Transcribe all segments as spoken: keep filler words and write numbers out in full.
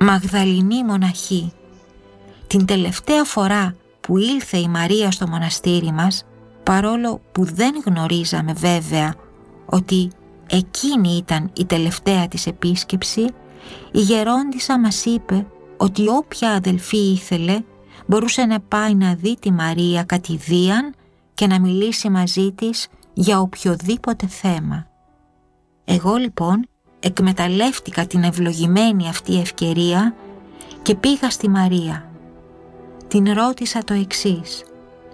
Μαγδαληνή μοναχή. Την τελευταία φορά που ήλθε η Μαρία στο μοναστήρι μας, παρόλο που δεν γνωρίζαμε βέβαια ότι εκείνη ήταν η τελευταία της επίσκεψη, η γερόντισσα μας είπε ότι όποια αδελφή ήθελε μπορούσε να πάει να δει τη Μαρία κατηδίαν και να μιλήσει μαζί της για οποιοδήποτε θέμα. Εγώ λοιπόν εκμεταλλεύτηκα την ευλογημένη αυτή ευκαιρία και πήγα στη Μαρία. Την ρώτησα το εξής: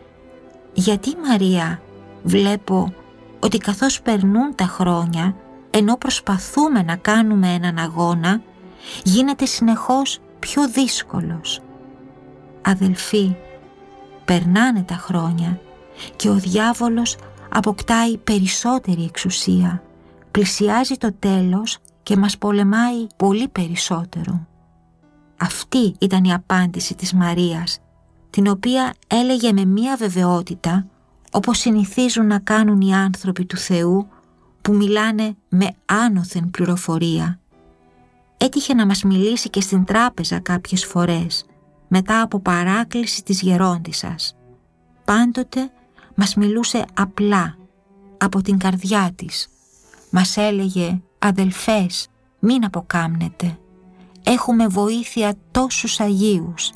«Γιατί, Μαρία, βλέπω ότι καθώς περνούν τα χρόνια, ενώ προσπαθούμε να κάνουμε έναν αγώνα, γίνεται συνεχώς πιο δύσκολος?» «Αδελφοί, περνάνε τα χρόνια και ο διάβολος αποκτάει περισσότερη εξουσία, πλησιάζει το τέλος και μας πολεμάει πολύ περισσότερο». Αυτή ήταν η απάντηση της Μαρίας, την οποία έλεγε με μία βεβαιότητα, όπως συνηθίζουν να κάνουν οι άνθρωποι του Θεού που μιλάνε με άνωθεν πληροφορία. Έτυχε να μας μιλήσει και στην τράπεζα κάποιες φορές, μετά από παράκληση της γερόντισσας. Πάντοτε μας μιλούσε απλά, από την καρδιά της. Μας έλεγε: «Αδελφές, μην αποκάμνετε. Έχουμε βοήθεια τόσους Αγίους.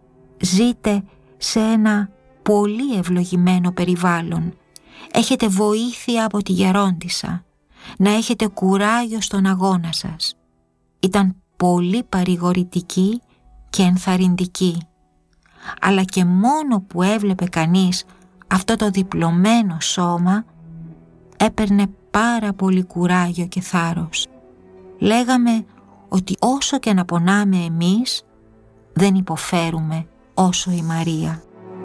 Ζείτε σε ένα πολύ ευλογημένο περιβάλλον. Έχετε βοήθεια από τη γερόντισσα. Να έχετε κουράγιο στον αγώνα σας». Ήταν πολύ παρηγορητική και ενθαρρυντική. Αλλά και μόνο που έβλεπε κανείς αυτό το διπλωμένο σώμα, έπαιρνε πάρα πολύ κουράγιο και θάρρος. Λέγαμε ότι όσο και να πονάμε εμείς, δεν υποφέρουμε όσο η Μαρία.